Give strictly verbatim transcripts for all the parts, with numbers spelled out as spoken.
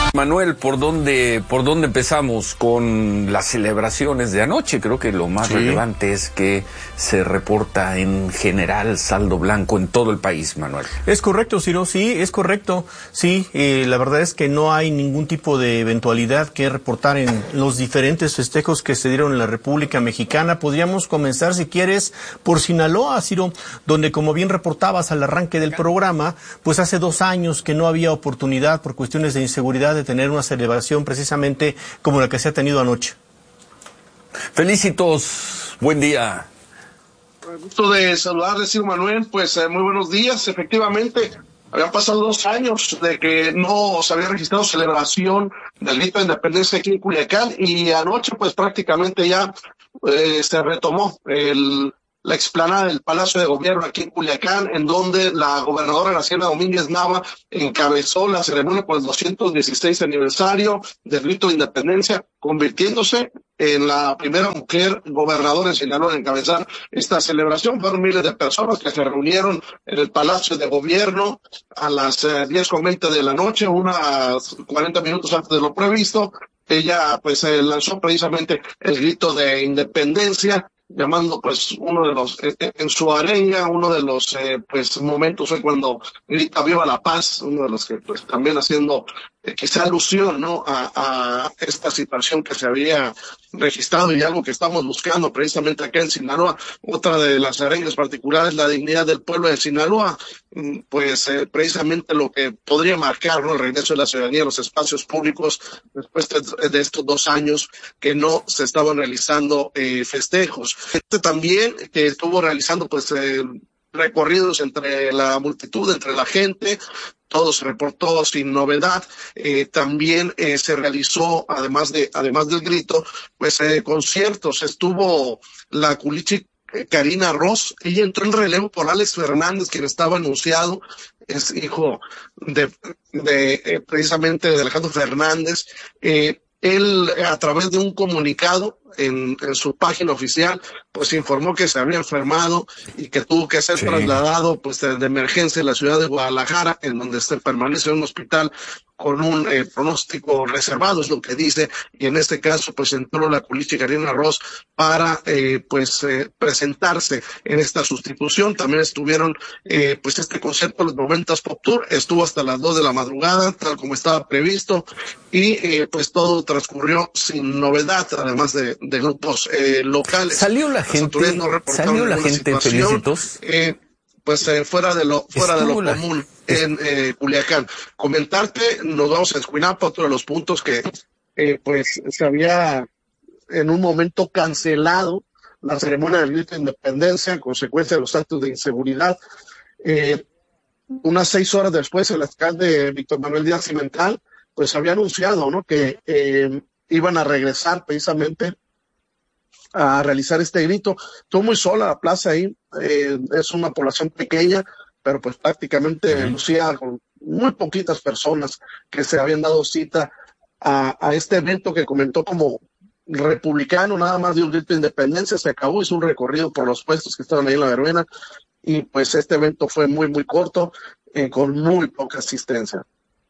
Manuel, ¿por dónde, por dónde empezamos con las celebraciones de anoche? Creo que lo más sí. relevante es que se reporta en general saldo blanco en todo el país, Manuel. Es correcto, Ciro, sí, es correcto. Sí, eh, la verdad es que no hay ningún tipo de eventualidad que reportar en los diferentes festejos que se dieron en la República Mexicana. Podríamos comenzar, si quieres, por Sinaloa, Ciro, donde, como bien reportabas al arranque del programa, pues hace dos años que no había oportunidad por cuestiones de inseguridad de tener una celebración precisamente como la que se ha tenido anoche. Felicitos, buen día. Con el gusto de saludarle, Ciro Manuel, pues eh, muy buenos días. Efectivamente, habían pasado dos años de que no se había registrado celebración del grito de independencia aquí en Culiacán, y anoche pues prácticamente ya eh, se retomó el la explanada del Palacio de Gobierno aquí en Culiacán, en donde la gobernadora Graciela Domínguez Nava encabezó la ceremonia por el doscientos dieciséis aniversario del grito de independencia, convirtiéndose en la primera mujer gobernadora en Sinaloa en encabezar esta celebración. Fueron miles de personas que se reunieron en el Palacio de Gobierno a las eh, diez con veinte de la noche, unas cuarenta minutos antes de lo previsto. Ella pues eh, lanzó precisamente el grito de independencia, llamando pues uno de los, eh, en su arenga, uno de los eh, pues momentos fue cuando grita viva la paz, uno de los que pues también haciendo eh, quizá alusión, ¿no?, a, a esta situación que se había registrado y algo que estamos buscando precisamente acá en Sinaloa. Otra de las arengas particulares, la dignidad del pueblo de Sinaloa, pues eh, precisamente lo que podría marcar, ¿no?, el regreso de la ciudadanía a los espacios públicos después de, de estos dos años que no se estaban realizando eh, festejos. Este también que estuvo realizando pues eh, recorridos entre la multitud, entre la gente. Todo se reportó sin novedad. Eh, también eh, se realizó, además de además del grito, pues eh, conciertos. Estuvo la culichi Karina Ross. Ella entró en relevo por Alex Fernández, quien estaba anunciado, es hijo de, de eh, precisamente de Alejandro Fernández. Eh, él, a través de un comunicado en, en su página oficial, pues informó que se había enfermado y que tuvo que ser sí. trasladado pues de, de emergencia en la ciudad de Guadalajara, en donde se permanece en un hospital con un eh, pronóstico reservado, es lo que dice, y en este caso pues entró la culichi Karina Ross para eh, pues eh, presentarse en esta sustitución. También estuvieron eh, pues este concierto, los noventas Pop Tour, estuvo hasta las dos de la madrugada, tal como estaba previsto, y eh, pues todo transcurrió sin novedad, además de, de grupos eh, locales. Salió la gente, no salió la gente, Felicitos. Eh, pues eh, fuera de lo fuera Estuvo de lo la... común en eh, Culiacán. Comentarte, nos vamos a Escuinapa, otro de los puntos que eh, pues se había en un momento cancelado la ceremonia del grito de independencia en consecuencia de los actos de inseguridad. Eh, unas seis horas después, el alcalde Víctor Manuel Díaz Cimental pues había anunciado, ¿no?, que eh, iban a regresar precisamente a realizar este grito. Estuvo muy sola la plaza ahí, eh, es una población pequeña, pero pues prácticamente uh-huh. lucía con muy poquitas personas que se habían dado cita a, a este evento que comentó como republicano, nada más de un grito de independencia. Se acabó, hizo un recorrido por los puestos que estaban ahí en la verbena, y pues este evento fue muy muy corto, eh, con muy poca asistencia.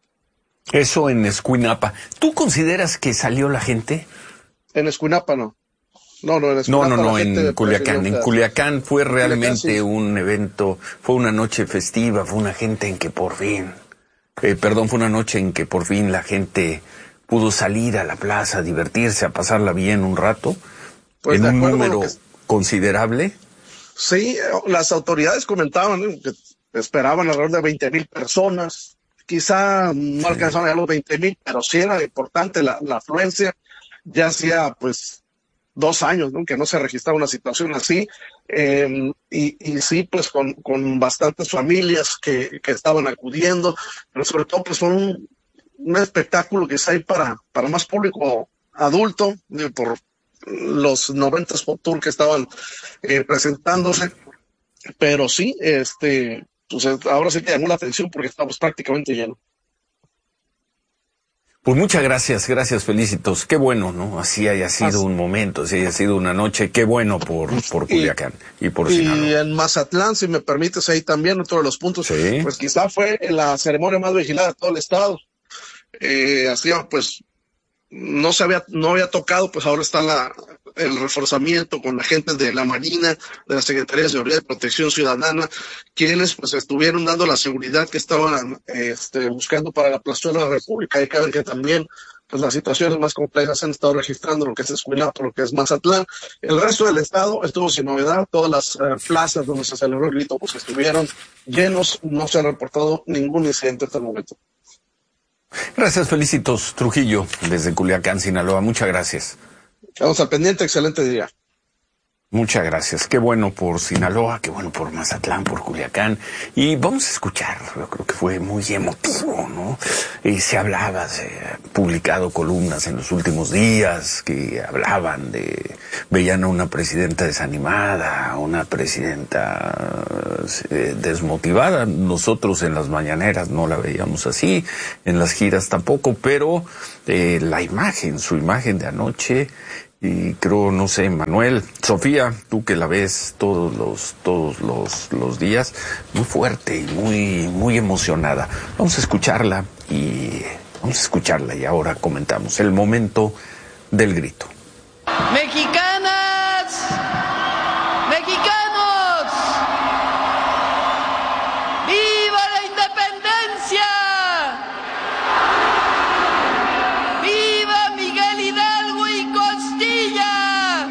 Eso en Escuinapa. ¿Tú consideras que salió la gente? En Escuinapa no. No, no, en Escuinapa, no, no, no, en Culiacán. En Culiacán fue realmente Culiacán, sí. un evento, fue una noche festiva, fue una gente en que por fin, eh, perdón, fue una noche en que por fin la gente pudo salir a la plaza, a divertirse, a pasarla bien un rato, pues en un número que... considerable. Sí, las autoridades comentaban, ¿eh?, que esperaban alrededor de veinte mil personas. Quizá no alcanzaron a los veinte mil, pero sí era importante la, la afluencia. Ya hacía pues dos años, ¿no?, que no se registraba una situación así, eh, y, y sí, pues con, con bastantes familias que, que estaban acudiendo, pero sobre todo pues fue un, un espectáculo que está ahí para, para más público adulto, eh, por los noventas Pop Tour que estaban eh, presentándose, pero sí, este... pues ahora sí que llamó la atención porque estamos prácticamente llenos. Pues muchas gracias, gracias, Felicitos. Qué bueno, ¿no? Así haya sido así. un momento, así haya sido una noche, qué bueno por, por Culiacán y, y por Sinaloa. Y en Mazatlán, si me permites, ahí también otro de los puntos, ¿sí?, pues quizá fue la ceremonia más vigilada de todo el estado. eh, así pues no se había, no había tocado, pues ahora está la, el reforzamiento con la gente de la Marina, de la Secretaría de Seguridad y Protección Ciudadana, quienes pues estuvieron dando la seguridad que estaban este, buscando para la plazuela de la República. Hay que ver que también pues las situaciones más complejas se han estado registrando, lo que es Escuinato, lo que es Mazatlán. El resto del estado estuvo sin novedad, todas las uh, plazas donde se celebró el grito pues estuvieron llenos, no se ha reportado ningún incidente hasta el momento. Gracias, Felicitos Trujillo, desde Culiacán, Sinaloa. Muchas gracias. Quedamos al pendiente, excelente día. Muchas gracias. Qué bueno por Sinaloa, qué bueno por Mazatlán, por Culiacán. Y vamos a escuchar, yo creo que fue muy emotivo, ¿no? Y se hablaba, se han publicado columnas en los últimos días que hablaban de, veían a una presidenta desanimada, a una presidenta eh, desmotivada. Nosotros en las mañaneras no la veíamos así, en las giras tampoco, pero eh, la imagen, su imagen de anoche. Y creo, no sé, Manuel, Sofía, tú que la ves todos los, todos los, los días, muy fuerte y muy, muy emocionada. Vamos a escucharla y vamos a escucharla y ahora comentamos el momento del grito. Mexicanas, mexicanos, ¡viva la independencia! ¡Viva Miguel Hidalgo y Costilla!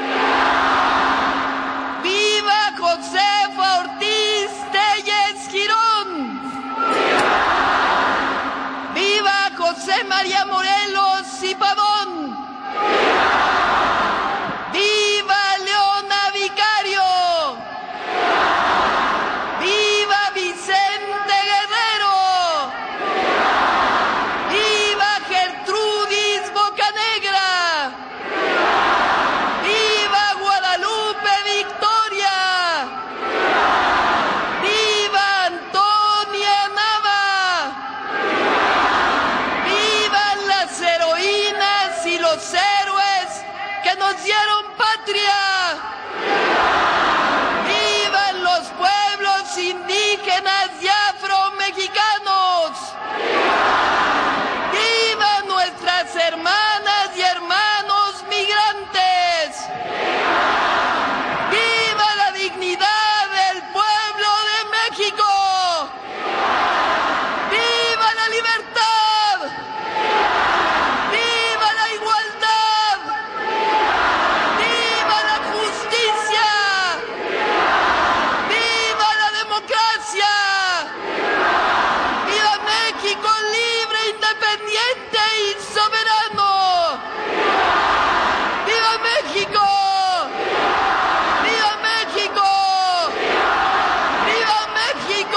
¡Viva Josefa Ortiz Telles Girón! ¡Viva José María Morelos y Pavón! ¡Viva Leona Vicario! ¡Viva Vicente Guerrero! ¡Viva Gertrudis Bocanegra! ¡Viva Guadalupe Victoria! ¡Viva Antonia Nava! ¡Vivan las heroínas y los héroes que nos dieron patria! ¡Vivan los pueblos indígenas y afromexicanos! ¡Vivan nuestras hermanas y hermanos migrantes! ¡Viva la dignidad del pueblo de México! ¡Viva la libertad! ¡Viva la igualdad! ¡Viva la justicia! ¡Viva la democracia! ¡Viva México libre, independiente y soberano! ¡Viva México! ¡Viva México! ¡Viva México!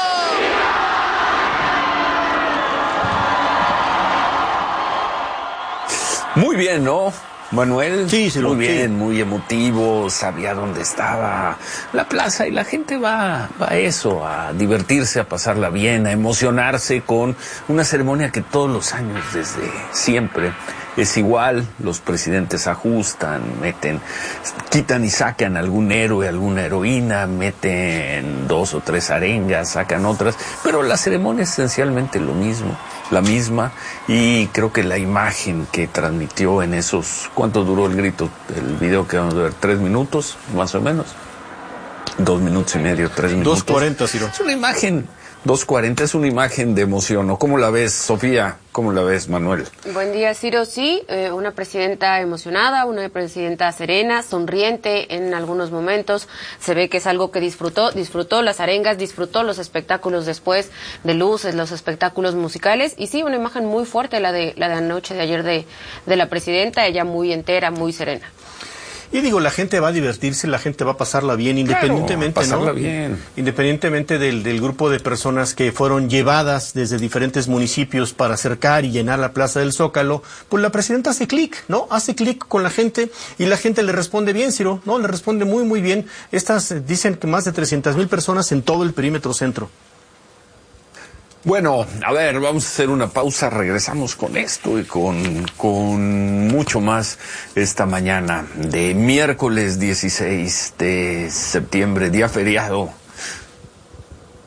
Muy bien, ¿no, Manuel? Sí, sí, muy lo- bien, sí. muy emotivo, sabía dónde estaba la plaza y la gente va, va a eso, a divertirse, a pasarla bien, a emocionarse con una ceremonia que todos los años, desde siempre, es igual. Los presidentes ajustan, meten, quitan y sacan algún héroe, alguna heroína, meten dos o tres arengas, sacan otras, pero la ceremonia es esencialmente lo mismo, la misma, y creo que la imagen que transmitió en esos, ¿cuánto duró el grito? El video que vamos a ver, tres minutos, más o menos, dos minutos y medio, tres minutos. dos cuarenta, Ciro. Es una imagen, dos cuarenta es una imagen de emoción, ¿no? ¿Cómo la ves, Sofía? ¿Cómo la ves, Manuel? Buen día, Ciro. Sí, eh, una presidenta emocionada, una presidenta serena, sonriente en algunos momentos. Se ve que es algo que disfrutó, disfrutó las arengas, disfrutó los espectáculos después de luces, los espectáculos musicales. Y sí, una imagen muy fuerte, la de la de anoche, de ayer de, de la presidenta, ella muy entera, muy serena. Y digo, la gente va a divertirse, la gente va a pasarla bien, independientemente, Claro, pasarla ¿no? bien. Independientemente del, del grupo de personas que fueron llevadas desde diferentes municipios para acercar y llenar la Plaza del Zócalo, pues la presidenta hace clic, ¿no? Hace clic con la gente y la gente le responde bien, Ciro, ¿no? Le responde muy, muy bien. Estas eh, dicen que más de trescientas mil personas en todo el perímetro centro. Bueno, a ver, vamos a hacer una pausa, regresamos con esto y con, con mucho más esta mañana de miércoles dieciséis de septiembre, día feriado.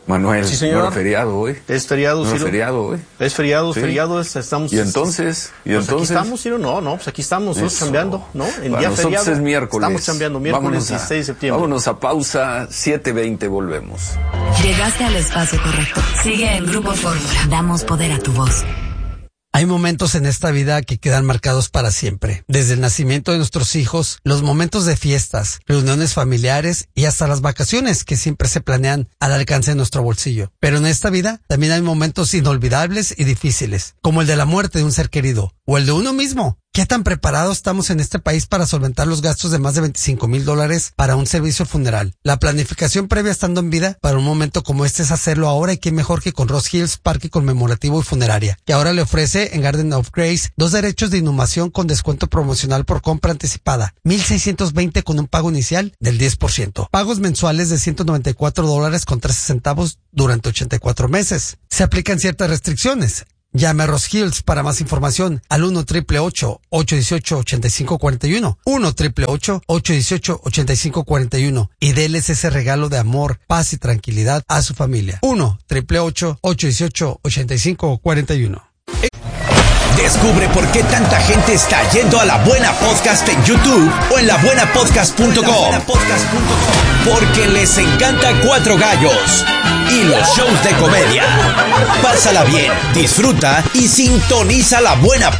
Manuel, sí, señor. ¿no era feriado hoy? Es feriado, ¿No era Ciro. feriado hoy? Es feriado, Sí. feriado, es, estamos... ¿Y entonces? ¿Y pues entonces? aquí estamos, Ciro, no, no, pues aquí estamos, nosotros Eso. chambeando, ¿no? En Para día nosotros feriado. es miércoles. Estamos chambeando, miércoles Vámonos a- dieciséis de septiembre. Vámonos a pausa, siete veinte, volvemos. Llegaste al espacio correcto. Sigue en Grupo Fórmula. Damos poder a tu voz. Hay momentos en esta vida que quedan marcados para siempre. Desde el nacimiento de nuestros hijos, los momentos de fiestas, reuniones familiares y hasta las vacaciones que siempre se planean al alcance de nuestro bolsillo. Pero en esta vida también hay momentos inolvidables y difíciles, como el de la muerte de un ser querido o el de uno mismo. ¿Qué tan preparados estamos en este país para solventar los gastos de más de veinticinco mil dólares para un servicio funeral? La planificación previa estando en vida para un momento como este es hacerlo ahora, y qué mejor que con Ross Hills Parque Conmemorativo y Funeraria, que ahora le ofrece en Garden of Grace dos derechos de inhumación con descuento promocional por compra anticipada, mil seiscientos veinte con un pago inicial del diez por ciento. Pagos mensuales de ciento noventa y cuatro dólares con trece centavos durante ochenta y cuatro meses. Se aplican ciertas restricciones. Llame a Ross Hills para más información al uno triple ocho, ocho uno ocho, ocho cinco cuatro uno, uno triple ocho, ocho uno ocho, ocho cinco cuatro uno, y déles ese regalo de amor, paz y tranquilidad a su familia. uno triple ocho, ocho uno ocho, ocho cinco cuatro uno. Descubre por qué tanta gente está yendo a La Buena Podcast en YouTube o en la buena podcast punto com. Porque les encanta Cuatro Gallos y los shows de comedia. Pásala bien, disfruta y sintoniza La Buena